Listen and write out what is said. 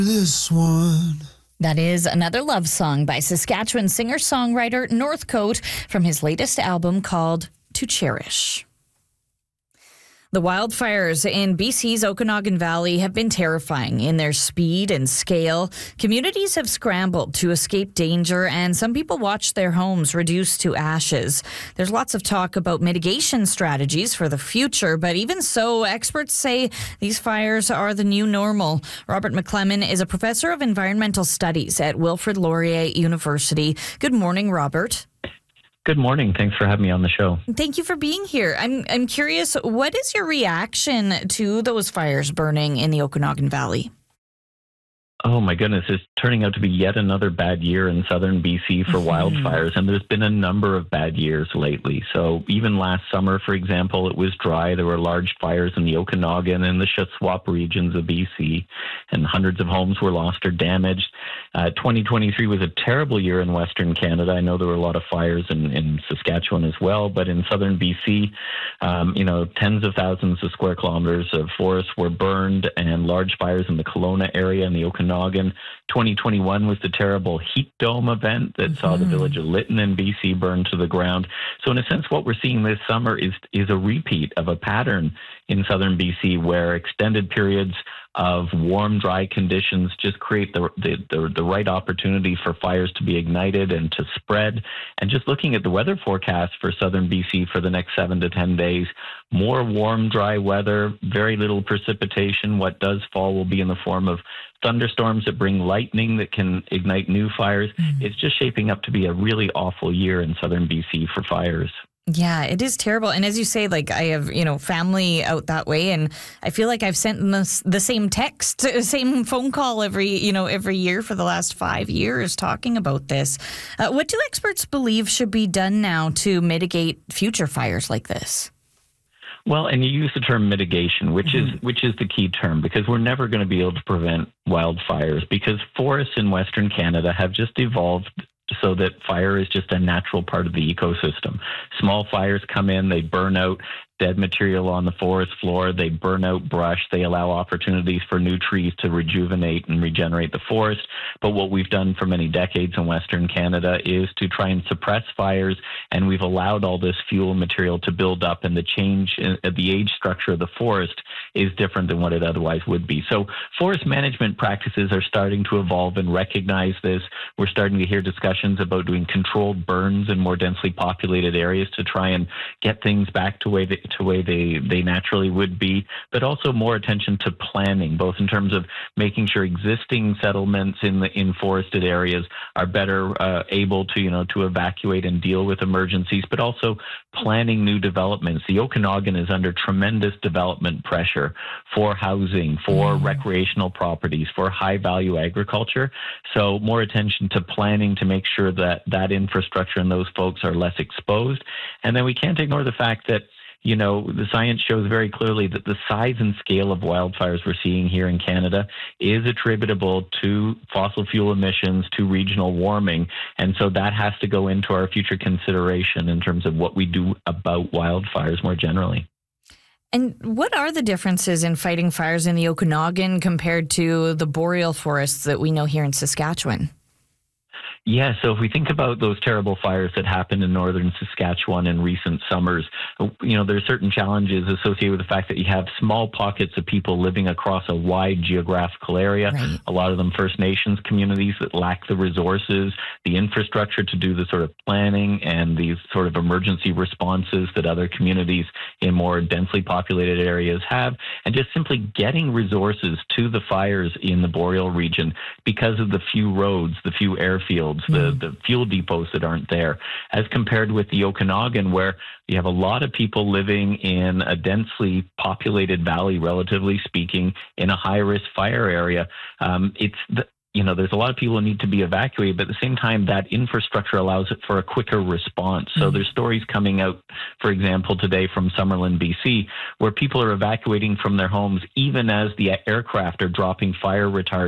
This one. That is Another Love Song by Saskatchewan singer-songwriter Northcote from his latest album called To Cherish. The wildfires in BC's Okanagan Valley have been terrifying in their speed and scale. Communities have scrambled to escape danger, and some people watched their homes reduced to ashes. There's lots of talk about mitigation strategies for the future, but even so, experts say these fires are the new normal. Robert McClellan is a professor of environmental studies at Wilfrid Laurier University. Good morning, Robert. Good morning. Thanks for having me on the show. Thank you for being here. I'm curious, what is your reaction to those fires burning in the Okanagan Valley? Oh my goodness, it's turning out to be yet another bad year in southern BC for wildfires, and there's been a number of bad years lately. So even last summer, for example, it was dry. There were large fires in the Okanagan and the Shuswap regions of BC, and hundreds of homes were lost or damaged. 2023 was a terrible year in Western Canada. I know there were a lot of fires in Saskatchewan as well, but in southern BC, tens of thousands of square kilometers of forests were burned, and large fires in the Kelowna area and the Okanagan. 2021 was the terrible heat dome event that saw the village of Lytton in BC burned to the ground. So in a sense, what we're seeing this summer is a repeat of a pattern in southern BC where extended periods of warm, dry conditions just create the right opportunity for fires to be ignited and to spread. And just looking at the weather forecast for southern BC for the next 7 to 10 days, more warm, dry weather, very little precipitation. What does fall will be in the form of thunderstorms that bring lightning that can ignite new fires. It's just shaping up to be a really awful year in southern BC for fires. Yeah, it is terrible. And as you say, I have, family out that way, and I feel like I've sent them the same text, same phone call every year for the last 5 years talking about this. What do experts believe should be done now to mitigate future fires like this? Well, and you use the term mitigation, which is the key term, because we're never going to be able to prevent wildfires, because forests in Western Canada have just evolved so that fire is just a natural part of the ecosystem. Small fires come in, they burn out dead material on the forest floor, they burn out brush, they allow opportunities for new trees to rejuvenate and regenerate the forest. But what we've done for many decades in Western Canada is to try and suppress fires, and we've allowed all this fuel material to build up, and the change in the age structure of the forest is different than what it otherwise would be. So forest management practices are starting to evolve and recognize this. We're starting to hear discussions about doing controlled burns in more densely populated areas to try and get things back to way they naturally would be, but also more attention to planning, both in terms of making sure existing settlements in forested areas are better able to evacuate and deal with emergencies, but also planning new developments. The Okanagan is under tremendous development pressure for housing, for recreational properties, for high-value agriculture. So more attention to planning to make sure that infrastructure and those folks are less exposed. And then we can't ignore the fact that the science shows very clearly that the size and scale of wildfires we're seeing here in Canada is attributable to fossil fuel emissions, to regional warming. And so that has to go into our future consideration in terms of what we do about wildfires more generally. And what are the differences in fighting fires in the Okanagan compared to the boreal forests that we know here in Saskatchewan? Yeah, so if we think about those terrible fires that happened in northern Saskatchewan in recent summers, there are certain challenges associated with the fact that you have small pockets of people living across a wide geographical area. Right. A lot of them First Nations communities that lack the resources, the infrastructure to do the sort of planning and these sort of emergency responses that other communities in more densely populated areas have, and just simply getting resources to the fires in the boreal region because of the few roads, the few airfields, the fuel depots that aren't there, as compared with the Okanagan, where you have a lot of people living in a densely populated valley, relatively speaking, in a high-risk fire area. There's a lot of people who need to be evacuated, but at the same time, that infrastructure allows it for a quicker response. So there's stories coming out, for example, today from Summerlin, BC, where people are evacuating from their homes even as the aircraft are dropping fire retardant